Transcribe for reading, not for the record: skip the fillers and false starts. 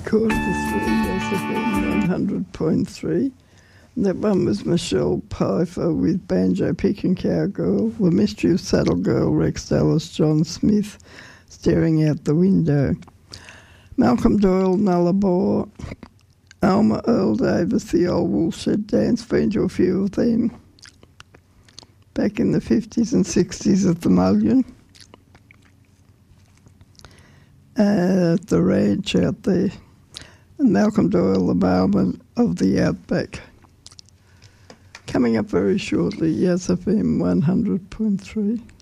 quarter to 3, SFM 100.3. That one was Michelle Pfeiffer with Banjo Picking Cowgirl, The Mystery of Saddle Girl, Rex Dallas, John Smith, Staring Out the Window. Malcolm Doyle, Nullarbor, Alma Earl Davis, The Old Woolshed Dance, been to a few of them. Back in the 50s and 60s at the Mullion. At the ranch out there. And Malcolm Doyle, the barman of the Outback. Coming up very shortly, Yes FM 100.3.